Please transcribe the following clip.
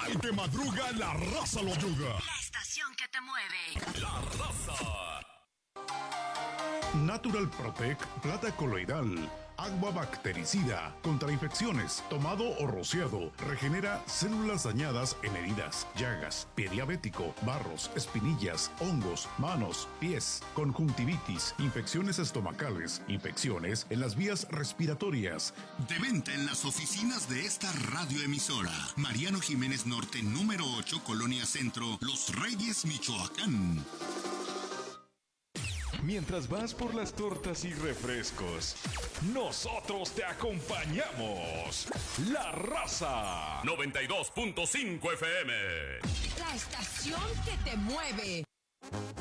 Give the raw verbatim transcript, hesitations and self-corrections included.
Al que madruga, la raza lo ayuda. La estación que te mueve. La raza. Natural Protect, plata coloidal, agua bactericida, contra infecciones, tomado o rociado, regenera células dañadas en heridas, llagas, pie diabético, barros, espinillas, hongos, manos, pies, conjuntivitis, infecciones estomacales, infecciones en las vías respiratorias. De venta en las oficinas de esta radioemisora. Mariano Jiménez Norte, número ocho, Colonia Centro, Los Reyes, Michoacán. Mientras vas por las tortas y refrescos, nosotros te acompañamos. La Raza. noventa y dos punto cinco F M. La estación que te mueve.